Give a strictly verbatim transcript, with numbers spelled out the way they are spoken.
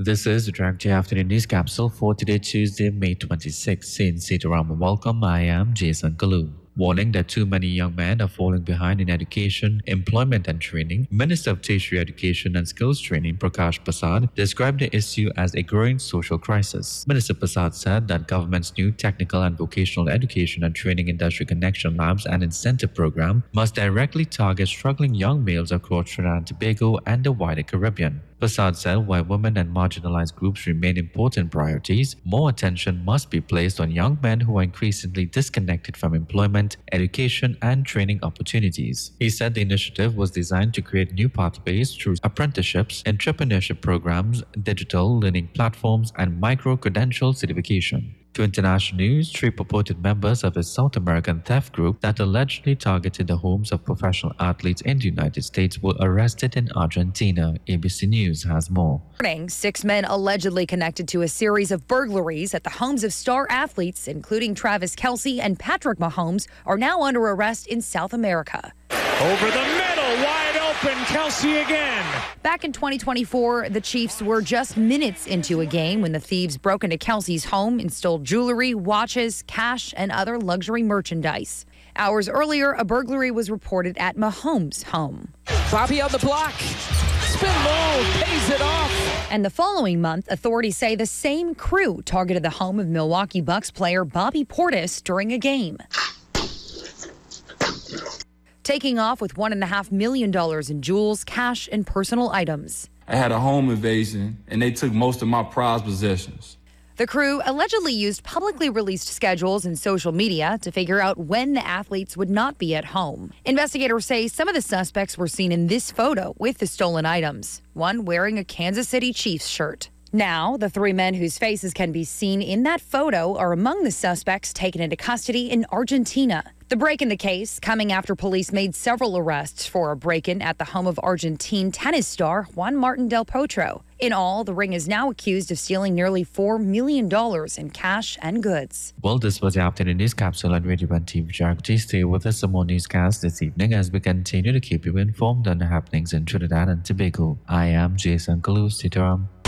This is the Drag J Afternoon News Capsule for today, Tuesday, May twenty-sixth. In Sitaram, welcome. I am Jason Kalu. Warning that too many young men are falling behind in education, employment and training. Minister of Tertiary Education and Skills Training Prakash Prasad described the issue as a growing social crisis. Minister Prasad said that government's new technical and vocational education and training industry connection labs and incentive program must directly target struggling young males across Trinidad and Tobago and the wider Caribbean. Prasad said while women and marginalized groups remain important priorities, more attention must be placed on young men who are increasingly disconnected from employment, education, and training opportunities. He said the initiative was designed to create new pathways through apprenticeships, entrepreneurship programs, digital learning platforms, and micro-credential certification. To international news, three purported members of a South American theft group that allegedly targeted the homes of professional athletes in the United States were arrested in Argentina. A B C News has more. Six men allegedly connected to a series of burglaries at the homes of star athletes, including Travis Kelce and Patrick Mahomes, are now under arrest in South America. Over the middle, wide open, Kelce again. Back in twenty twenty-four, the Chiefs were just minutes into a game when the thieves broke into Kelce's home and stole jewelry, watches, cash, and other luxury merchandise. Hours earlier, a burglary was reported at Mahomes' home. Bobby on the block. Spin low, pays it off. And the following month, authorities say the same crew targeted the home of Milwaukee Bucks player Bobby Portis during a game. Taking off with one point five million dollars in jewels, cash, and personal items. I had a home invasion, and they took most of my prized possessions. The crew allegedly used publicly released schedules and social media to figure out when the athletes would not be at home. Investigators say some of the suspects were seen in this photo with the stolen items, one wearing a Kansas City Chiefs shirt. Now, the three men whose faces can be seen in that photo are among the suspects taken into custody in Argentina. The break in the case coming after police made several arrests for a break-in at the home of Argentine tennis star Juan Martín del Potro. In all, the ring is now accused of stealing nearly four million dollars in cash and goods. Well, this was the Afternoon News Capsule on Radio one T V Jakarta. Stay with us for more newscasts this evening as we continue to keep you informed on the happenings in Trinidad and Tobago. I am Jason Kalu. Sitaram.